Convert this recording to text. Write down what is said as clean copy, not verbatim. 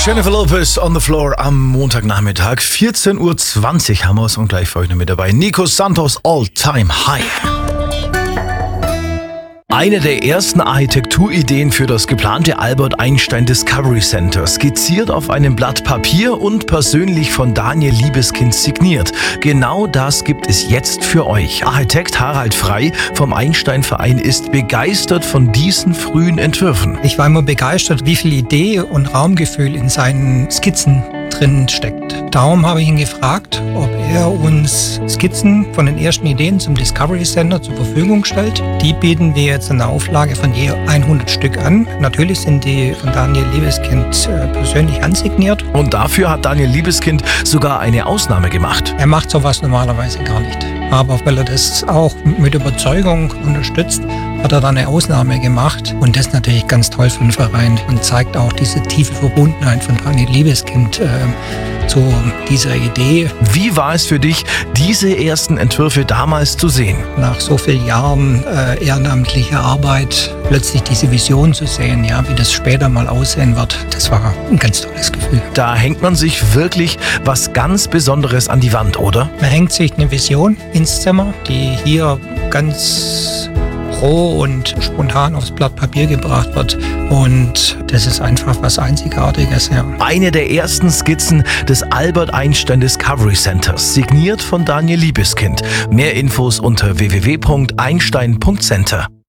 Jennifer Lopez on the Floor am Montagnachmittag. 14.20 Uhr haben wir es und gleich für euch noch mit dabei. Nico Santos All Time High. Eine der ersten Architekturideen für das geplante Albert Einstein Discovery Center, skizziert auf einem Blatt Papier und persönlich von Daniel Libeskind signiert. Genau das gibt es jetzt für euch. Architekt Harald Frey vom Einstein-Verein ist begeistert von diesen frühen Entwürfen. Ich war immer begeistert, wie viel Idee und Raumgefühl in seinen Skizzen drin steckt. Darum habe ich ihn gefragt, ob er uns Skizzen von den ersten Ideen zum Discovery Center zur Verfügung stellt. Die bieten wir jetzt in einer Auflage von je 100 Stück an. Natürlich sind die von Daniel Libeskind persönlich ansigniert. Und dafür hat Daniel Libeskind sogar eine Ausnahme gemacht. Er macht sowas normalerweise gar nicht. Aber weil er das auch mit Überzeugung unterstützt, hat er da eine Ausnahme gemacht. Und das ist natürlich ganz toll für den Verein und zeigt auch diese tiefe Verbundenheit von Daniel Libeskind zu dieser Idee. Wie war es für dich, diese ersten Entwürfe damals zu sehen? Nach so vielen Jahren ehrenamtlicher Arbeit plötzlich diese Vision zu sehen, ja, wie das später mal aussehen wird, das war ein ganz tolles Gefühl. Da hängt man sich wirklich was ganz Besonderes an die Wand, oder? Man hängt sich eine Vision ins Zimmer, die hier ganz roh und spontan aufs Blatt Papier gebracht wird. Und das ist einfach was Einzigartiges. Ja. Eine der ersten Skizzen des Albert Einstein Discovery Centers, signiert von Daniel Libeskind. Mehr Infos unter www.einstein.center.